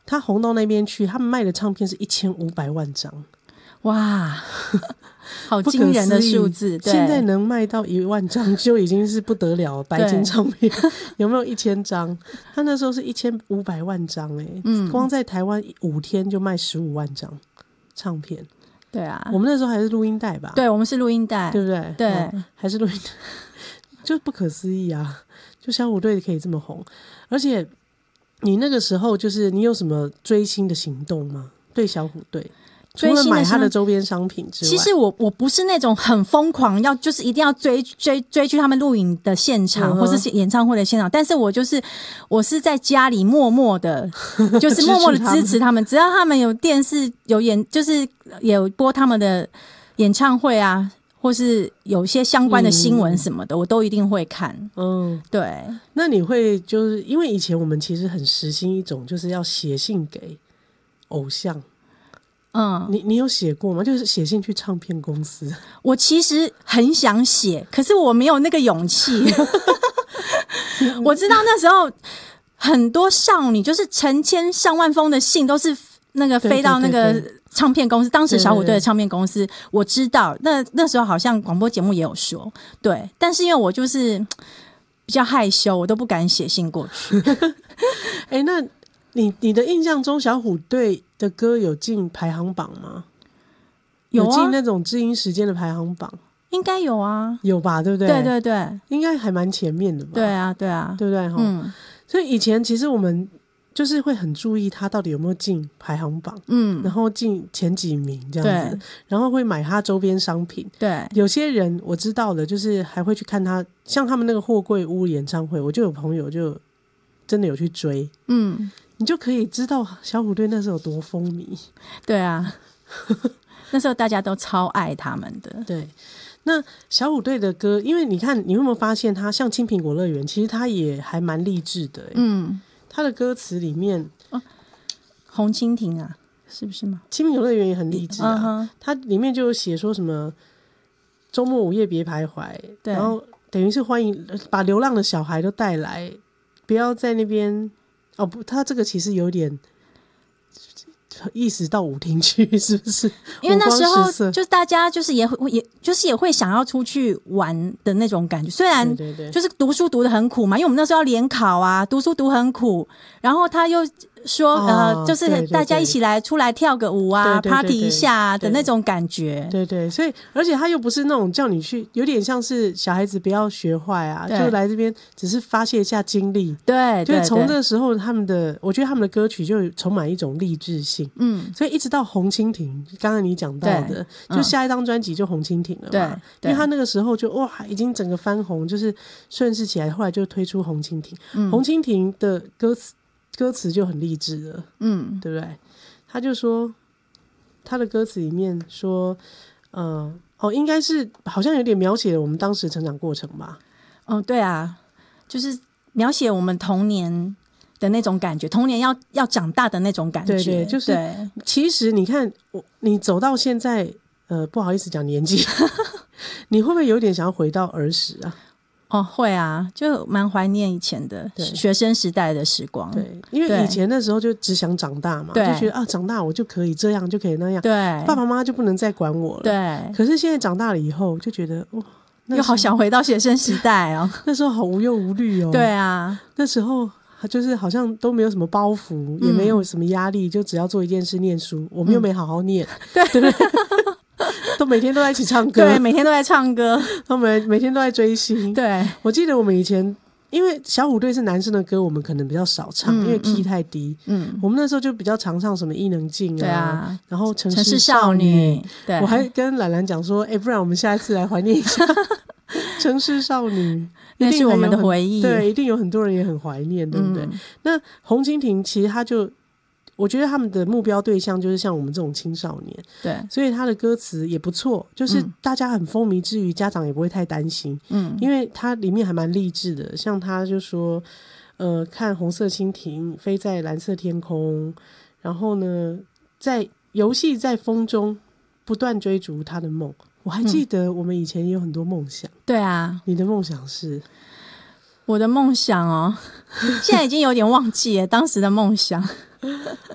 他红到那边去，他们卖的唱片是1500万张， 哇，好惊人的数字！对， 现在能卖到1万张就已经是不得了了。白金唱片有没有1000张？他那时候是1500万张光在台湾5天就卖15万张唱片。 对啊， 我们那时候还是录音带吧？ 对，我们是录音带， 对不对？ 对， 还是录音带，就不可思议啊！就小虎队可以这么红，而且你那个时候就是你有什么追星的行动吗？对小虎队？除了买他的周边商品之外， 其实我不是那种很疯狂就是一定要追去他们录影的现场，或是演唱会的现场，但是我是在家里默默的，就是默默的支持他们，只要他们有电视有就是有播他们的演唱会啊，或是有些相关的新闻什么的，我都一定会看。对。 那你会就是因为以前我们其实很实行一种就是要写信给偶像。你有写过吗？就是写信去唱片公司。 我其实很想写，可是我没有那个勇气。我知道那时候很多少女就是成千上万封的信都是那个飞到那个唱片公司，当时小虎队的唱片公司，我知道那时候好像广播节目也有说，对，但是因为我就是比较害羞，我都不敢写信过去。 那你的印象中小虎队的歌有进排行榜吗？有进那种知音时间的排行榜？ 应该有啊， 有吧，对不对？ 对对对， 应该还蛮前面的吧。 对啊对啊， 对不对？所以以前其实我们就是会很注意他到底有没有进排行榜，然后进前几名这样子，然后会买他周边商品。对，有些人我知道的就是还会去看他，像他们那个货柜屋演唱会，我就有朋友就真的有去追，你就可以知道小虎队那时候有多风靡。 对啊，那时候大家都超爱他们的。 对，那小虎队的歌，因为你看，你有没有发现他像青苹果乐园，其实他也还蛮励志的。他的歌词里面， 红蜻蜓啊，是不是吗？ 青苹果乐园也很励志啊，他里面就有写说什么周末午夜别徘徊，然后等于是欢迎把流浪的小孩都带来，不要在那边。不，他这个其实有点意识到舞厅去，是不是？ 因为那时候就是大家就是也会想要出去玩的那种感觉，虽然就是读书读得很苦嘛，因为我们那时候要联考啊，读书读很苦，然后他又说就是大家一起来出来跳个舞啊， party 一下的那种感觉。 对对，所以而且他又不是那种叫你去，有点像是小孩子不要学坏啊，就来这边只是发泄一下精力。对，就是从这个时候我觉得他们的歌曲就充满一种励志性。所以一直到红蜻蜓，刚刚你讲到的，就下一张专辑就红蜻蜓了嘛。因为他那个时候就已经整个翻红，就是顺势起来，后来就推出红蜻蜓。红蜻蜓的歌词就很励志了，对不对？他就说他的歌词里面说，应该是好像有点描写了我们当时成长过程吧。 对啊，就是描写我们童年的那种感觉，童年要长大的那种感觉。对对，就是其实你看你走到现在，不好意思讲年纪，你会不会有点想要回到儿时啊？ 会啊，就蛮怀念以前的学生时代的时光。 对，因为以前那时候就只想长大嘛，就觉得长大我就可以这样，就可以那样，对，爸爸妈妈就不能再管我了。对，可是现在长大了以后，就觉得又好想回到学生时代哦。 那时候好无忧无虑哦。 对啊， 那时候就是好像都没有什么包袱，也没有什么压力，就只要做一件事，念书。我们又没好好念，对不对？都每天都在一起唱歌， 对，每天都在唱歌， 他们每天都在追星。对，我记得我们以前，因为小虎队是男生的歌，我们可能比较少唱，因为 key 太低。我们那时候就比较常唱什么伊能静啊，然后城市少女。对，我还跟兰兰讲说，不然我们下一次来怀念一下城市少女， 那是我们的回忆。 对，一定有很多人也很怀念，对不对？那红蜻蜓其实他就。我觉得他们的目标对象就是像我们这种青少年，对，所以他的歌词也不错，就是大家很风靡之余，家长也不会太担心，因为它里面还蛮励志的，像他就说，看红色蜻蜓飞在蓝色天空，然后呢，在游戏在风中不断追逐他的梦。我还记得我们以前也有很多梦想， 对啊， 你的梦想是？ 我的梦想现在已经有点忘记了当时的梦想。